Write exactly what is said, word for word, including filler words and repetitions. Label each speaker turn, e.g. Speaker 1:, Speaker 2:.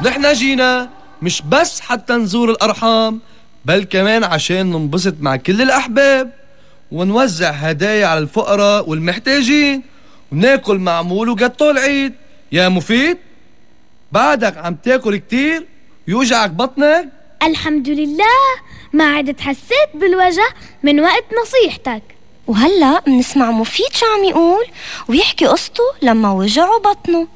Speaker 1: نحن جينا مش بس حتى نزور الأرحام، بل كمان عشان ننبسط مع كل الأحباب ونوزع هدايا على الفقراء والمحتاجين وناكل معمول وجاتو العيد. يا مفيد، بعدك عم تاكل كتير ويوجعك بطنك؟
Speaker 2: الحمد لله ما عدت حسيت بالوجع من وقت نصيحتك.
Speaker 3: وهلأ منسمع مفيد شو عم يقول ويحكي قصته لما وجعه بطنه.